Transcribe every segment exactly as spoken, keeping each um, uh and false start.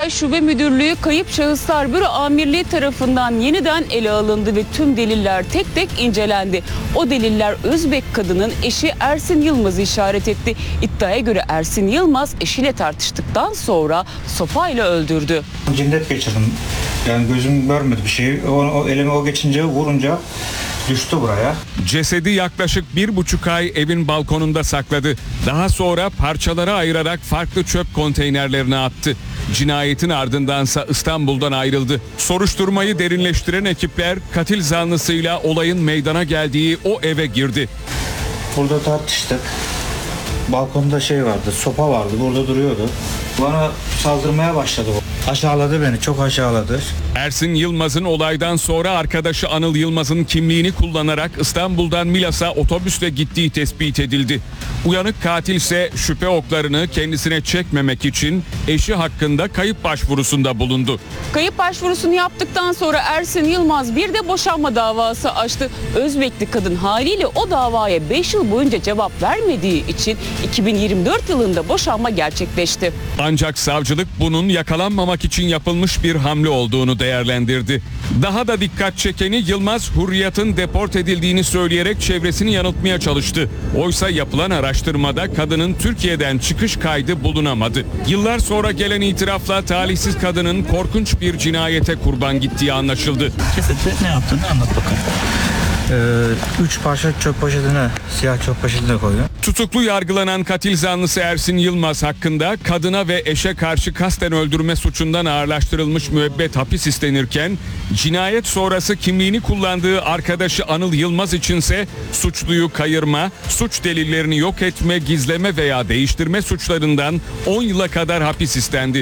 Hatay Şube Müdürlüğü Kayıp Şahıslar Büro Amirliği tarafından yeniden ele alındı ve tüm deliller tek tek incelendi. O deliller Özbek kadının eşi Ersin Yılmaz'ı işaret etti. İddiaya göre Ersin Yılmaz eşiyle tartıştıktan sonra sopayla öldürdü. Cinnet geçirdim. Yani gözüm görmedi bir şeyi. O, o elime o geçince vurunca düştü buraya. Cesedi yaklaşık bir buçuk ay evin balkonunda sakladı. Daha sonra parçalara ayırarak farklı çöp konteynerlerine attı. Cinayetin ardındansa İstanbul'dan ayrıldı. Soruşturmayı derinleştiren ekipler katil zanlısıyla olayın meydana geldiği o eve girdi. Burada tartıştık. Balkonda şey vardı, sopa vardı, burada duruyordu. Bana saldırmaya başladı. Aşağıladı beni, çok aşağıladı. Ersin Yılmaz'ın olaydan sonra arkadaşı Anıl Yılmaz'ın kimliğini kullanarak İstanbul'dan Milas'a otobüsle gittiği tespit edildi. Uyanık katil ise şüphe oklarını kendisine çekmemek için eşi hakkında kayıp başvurusunda bulundu. Kayıp başvurusunu yaptıktan sonra Ersin Yılmaz bir de boşanma davası açtı. Özbekli kadın haliyle o davaya beş yıl boyunca cevap vermediği için iki bin yirmi dört yılında boşanma gerçekleşti. Ancak savcılık bunun yakalanmamak için yapılmış bir hamle olduğunu değerlendirdi. Daha da dikkat çekeni Yılmaz hurriyatın deport edildiğini söyleyerek çevresini yanıltmaya çalıştı. Oysa yapılan araştırmada kadının Türkiye'den çıkış kaydı bulunamadı. Yıllar sonra gelen itirafla talihsiz kadının korkunç bir cinayete kurban gittiği anlaşıldı. Cesedi ne yaptığını anlat bakalım. Ee, üç parça çöp poşetine, siyah çöp poşetine koydum. Tutuklu yargılanan katil zanlısı Ersin Yılmaz hakkında kadına ve eşe karşı kasten öldürme suçundan ağırlaştırılmış müebbet hapis istenirken, cinayet sonrası kimliğini kullandığı arkadaşı Anıl Yılmaz içinse suçluyu kayırma, suç delillerini yok etme, gizleme veya değiştirme suçlarından on yıla kadar hapis istendi.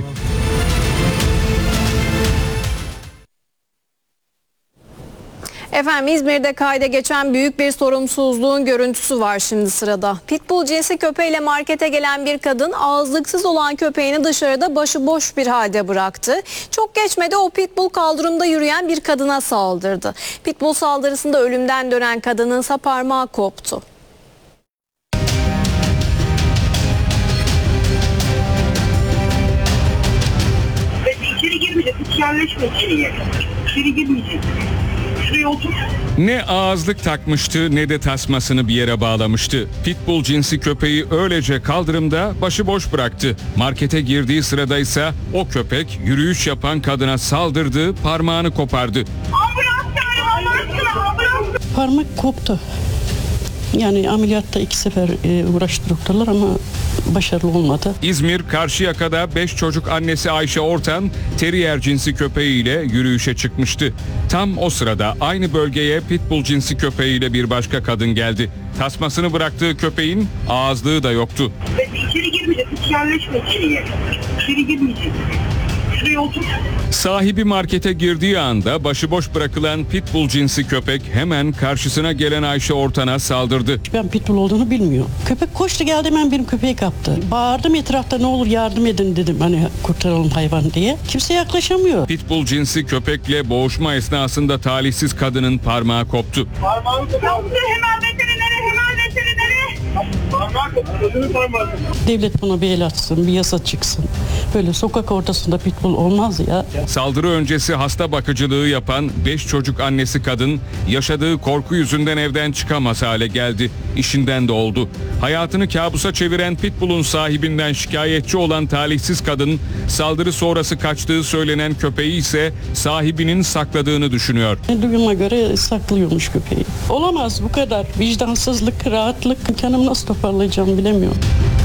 Efendim İzmir'de kayda geçen büyük bir sorumsuzluğun görüntüsü var şimdi sırada. Pitbull cinsi köpeğiyle markete gelen bir kadın ağızlıksız olan köpeğini dışarıda başıboş bir halde bıraktı. Çok geçmedi o pitbull kaldırımda yürüyen bir kadına saldırdı. Pitbull saldırısında ölümden dönen kadının ise parmağı koptu. İçeri girmeyecek, hiç yerleşme içeriye. İçeri girmeyecek. Şuraya otur. Ne ağızlık takmıştı ne de tasmasını bir yere bağlamıştı. Pitbull cinsi köpeği öylece kaldırımda başıboş bıraktı. Markete girdiği sırada ise o köpek yürüyüş yapan kadına saldırdı, parmağını kopardı. Ambulans çağırın, ambulans, ambulans. Parmak koptu. Yani ameliyatta iki sefer e, uğraştı doktorlar ama başarılı olmadı. İzmir Karşıyaka'da beş çocuk annesi Ayşe Ortan terrier cinsi köpeğiyle yürüyüşe çıkmıştı. Tam o sırada aynı bölgeye pitbull cinsi köpeğiyle bir başka kadın geldi. Tasmasını bıraktığı köpeğin ağızlığı da yoktu. İçeri girmeyecek, hiç yerleşme içeriye. İçeri girmeyecek. Şuraya otur. Sahibi markete girdiği anda başıboş bırakılan pitbull cinsi köpek hemen karşısına gelen Ayşe Ortan'a saldırdı. Ben pitbull olduğunu bilmiyorum. Köpek koştu geldi hemen benim köpeği kaptı. Bağırdım etrafta ne olur yardım edin dedim hani kurtaralım hayvan diye. Kimse yaklaşamıyor. Pitbull cinsi köpekle boğuşma esnasında talihsiz kadının parmağı koptu. Parmağını koptu. Hemen veterinere, hemen veterinere. Parmağı koptu, gözünün parmağı. Devlet buna bir el atsın, bir yasa çıksın. Böyle sokak ortasında pitbull olmaz ya. Saldırı öncesi hasta bakıcılığı yapan beş çocuk annesi kadın yaşadığı korku yüzünden evden çıkamaz hale geldi. İşinden de oldu. Hayatını kabusa çeviren pitbull'un sahibinden şikayetçi olan talihsiz kadın saldırı sonrası kaçtığı söylenen köpeği ise sahibinin sakladığını düşünüyor. Duyuma göre saklıyormuş köpeği. Olamaz bu kadar. Vicdansızlık, rahatlık. Kendimi nasıl toparlayacağımı bilemiyorum.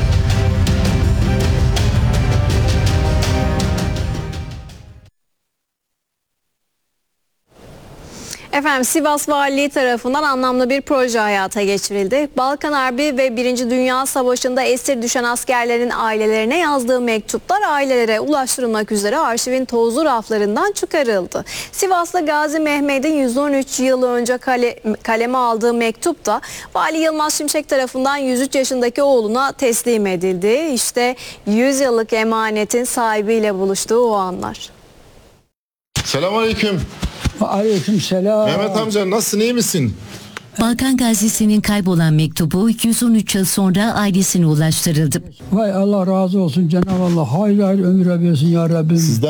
Efendim Sivas Valiliği tarafından anlamlı bir proje hayata geçirildi. Balkan Harbi ve Birinci Dünya Savaşı'nda esir düşen askerlerin ailelerine yazdığı mektuplar ailelere ulaştırılmak üzere arşivin tozlu raflarından çıkarıldı. Sivas'ta Gazi Mehmet'in yüz on üç yıl önce kale, kaleme aldığı mektup da Vali Yılmaz Şimşek tarafından yüz üç yaşındaki oğluna teslim edildi. İşte yüz yıllık emanetin sahibiyle buluştuğu o anlar. Selamünaleyküm. Aleykümselam. Mehmet amca nasılsın, iyi misin? Balkan Gazisi'nin kaybolan mektubu yüz on üç yıl sonra ailesine ulaştırıldı. Vay Allah razı olsun Cenab-ı Allah. Hayır hayır ömür versin ya Rabbim. Sizden